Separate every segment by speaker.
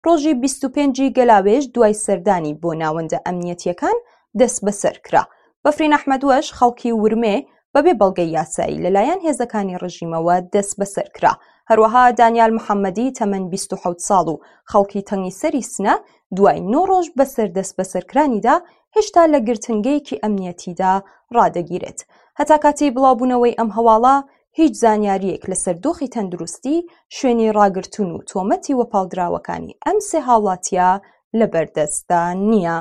Speaker 1: ڕۆژی 25 گەلاوێژ دوای سەردانی بۆ ناوەندە ئەمنیەتیەکان دەست بەسەر کرا. بەفرین ئەحمەدوەش خەڵکی ورمێ بەبێ بەڵگەی یاسایی لەلایەن هێزەکانی ڕژیمەوە دەست بەسەر کرا. هەروەها دانیال محەممەدی تەمەن 27 ساڵ و خەڵکی تەنگی سەری سنە دوای 9 ڕۆژ بەسەر دەست بەسەرکرانیدا هێشتا لە گرتنگەیەکی ئەمنیەتیدا ڕادەگیرێت. هەتا کاتی بڵاوبوونەوەی ئەم هەواڵە هیچ زانیاریەک لەسەر دۆخی تەندروستی، شوێنی ڕاگرتوون و تۆمەتی وەپاڵدراوەکانی ئەم سێ هاوڵاتیە لەبەردەستدا نییە.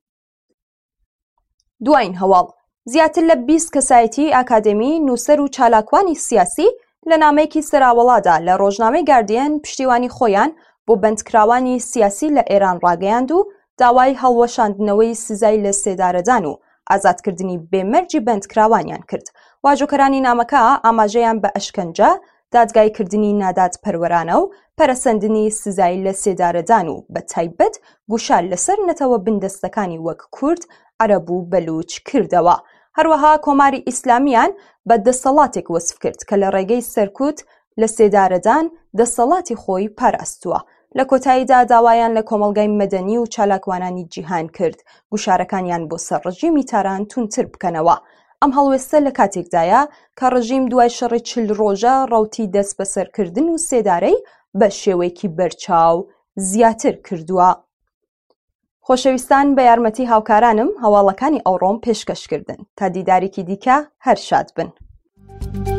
Speaker 1: دوایین هەواڵ زیاتر لە 20 کەسایەتی ئاکادمی، نووسەر و چالاکوانی سیاسی لە نامەیەکی سەراوەڵادا لە ڕۆژنامەی گاردیەن پشتیوانی خۆیان بۆ بەندکراوانی سیاسی لە ئێران ڕاگەیاند و داوای هەڵوەشاندنەوەی سزای لە سێدارەدان و ئازادکردنی بێمەرجی بەندکراوانیان کرد. واژۆکەرانی نامەکە ئاماژەیان بە ئەشکەنجە، دادگایکردنی نادات پەروەرانە و پەرەسەندنی سزای لە سێدارەدان و بە تایبەت گوشار لەسەر نەتەوە بندەستەکانی وەک کورد، عەرەب و بەلوچ کردەوە. هەروەها کۆماری ئیسلامیان بە دەسەڵاتێک وەسف کرد کە لە ڕێگەی سەرکوت لە سێدارەدان دەسەڵاتی خۆی پاراستووە. لە کۆتاییدا داوایان لە کۆمەڵگای مەدەنی و چالاکوانانی جیهان کرد گوشارەکانیان بۆ سەر ڕژیمی تاران تونتر بکەنەوە. ئەم هەڵوێستە لە کاتێکدایە کە ڕژیم دوای شەڕی 40 ڕۆژە ڕەوتی دەست بەسەرکردن و سێدارەی بە شێوەیەکی بەرچاو زیاتر کردووە. خۆشەویستان، بە یارمەتی هاوکارانم هەواڵەکانی ئەوڕۆم پێشکەشکردن. تا دیدارێکی دیکە هەر شاد بن.